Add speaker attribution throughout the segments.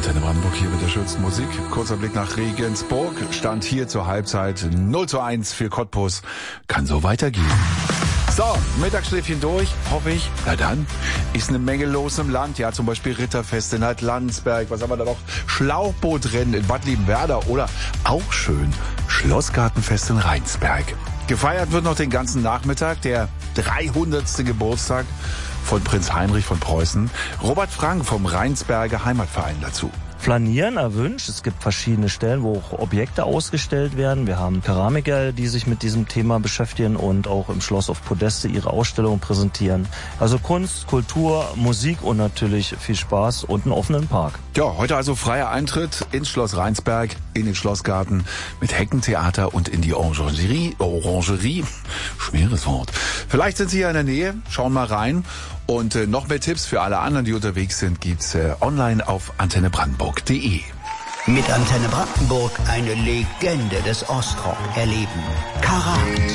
Speaker 1: Antenne Brandenburg hier mit der schönsten Musik. Kurzer Blick nach Regensburg. Stand hier zur Halbzeit 0:1 für Cottbus. Kann so weitergehen. So, Mittagsschläfchen durch, hoffe ich. Na dann, ist eine Menge los im Land. Ja, zum Beispiel Ritterfest in Landsberg. Was haben wir da noch? Schlauchbootrennen in Bad Liebenwerda oder auch schön Schlossgartenfest in Rheinsberg. Gefeiert wird noch den ganzen Nachmittag der 300. Geburtstag von Prinz Heinrich von Preußen. Robert Frank vom Rheinsberger Heimatverein dazu.
Speaker 2: Flanieren erwünscht. Es gibt verschiedene Stellen, wo auch Objekte ausgestellt werden. Wir haben Keramiker, die sich mit diesem Thema beschäftigen und auch im Schloss auf Podeste ihre Ausstellung präsentieren. Also Kunst, Kultur, Musik und natürlich viel Spaß und einen offenen Park.
Speaker 1: Ja, heute also freier Eintritt ins Schloss Rheinsberg, in den Schlossgarten mit Heckentheater und in die Orangerie. Schweres Wort. Vielleicht sind Sie ja in der Nähe, schauen mal rein. Und noch mehr Tipps für alle anderen, die unterwegs sind, gibt's online auf antennebrandenburg.de.
Speaker 3: Mit Antenne Brandenburg eine Legende des Ostrock erleben. Karat.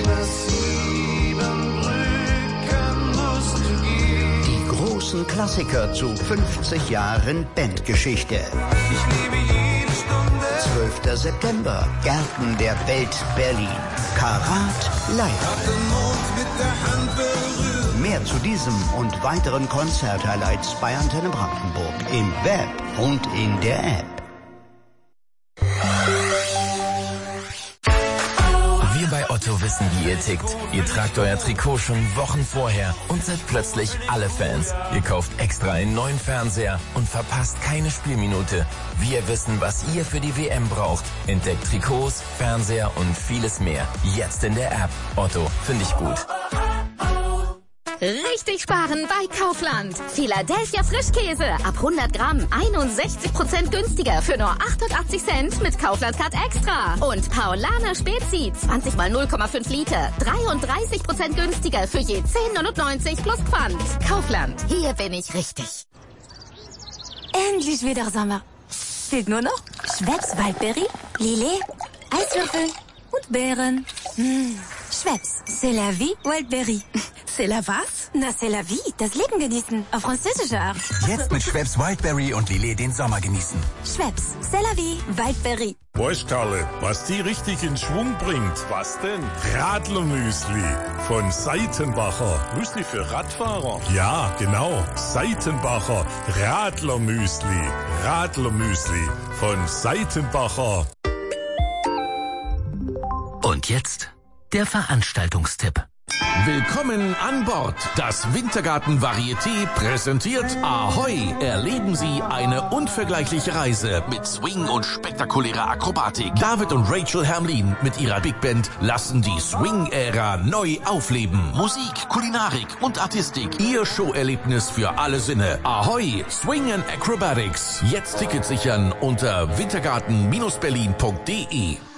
Speaker 3: Die großen Klassiker zu 50 Jahren Bandgeschichte. Ich liebe jede Stunde. 12. September, Gärten der Welt Berlin. Karat live. Mehr zu diesem und weiteren Konzert-Highlights bei Antenne Brandenburg im Web und in der App.
Speaker 4: Wir bei Otto wissen, wie ihr tickt. Ihr tragt euer Trikot schon Wochen vorher und seid plötzlich alle Fans. Ihr kauft extra einen neuen Fernseher und verpasst keine Spielminute. Wir wissen, was ihr für die WM braucht. Entdeckt Trikots, Fernseher und vieles mehr. Jetzt in der App. Otto, finde ich gut.
Speaker 5: Richtig sparen bei Kaufland. Philadelphia Frischkäse ab 100 Gramm 61% günstiger für nur 88 Cent mit Kaufland Card Extra. Und Paulaner Spezi 20 mal 0,5 Liter 33% günstiger für je 10,99 plus Pfand. Kaufland, hier bin ich richtig.
Speaker 6: Endlich wieder Sommer. Fehlt nur noch Schweppes Waldbeere, Lillet, Eiswürfel und Beeren. Schweppes, c'est la vie, Wildberry.
Speaker 7: C'est la was?
Speaker 6: Na, c'est la vie, das Leben genießen, auf französische Art.
Speaker 8: Jetzt mit Schweppes Wildberry und Lillet den Sommer genießen.
Speaker 6: Schweppes, c'est la vie, Wildberry.
Speaker 9: Weißt Karle, was die richtig in Schwung bringt? Was denn? Radlermüsli von Seitenbacher. Müsli für Radfahrer? Ja, genau. Seitenbacher Radlermüsli. Radlermüsli von Seitenbacher.
Speaker 10: Und jetzt der Veranstaltungstipp.
Speaker 11: Willkommen an Bord. Das Wintergarten Varieté präsentiert Ahoi. Erleben Sie eine unvergleichliche Reise mit Swing und spektakulärer Akrobatik. David und Rachel Hermlin mit ihrer Big Band lassen die Swing-Ära neu aufleben. Musik, Kulinarik und Artistik. Ihr Showerlebnis für alle Sinne. Ahoi, Swing and Acrobatics. Jetzt Tickets sichern unter wintergarten-berlin.de.